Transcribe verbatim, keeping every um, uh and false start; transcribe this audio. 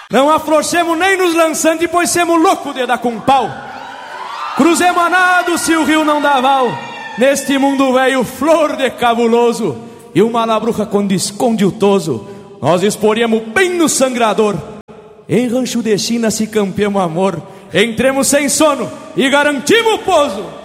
Não afrouxemos nem nos lançantes, pois semos loucos de dar com pau. Cruzemos a nado se o rio não dá val. Neste mundo velho, flor de cabuloso, e uma labruca quando esconde o toso, nós exporíamos bem no sangrador. Em rancho de China se campeamos amor, entremos sem sono e garantimos o pouso.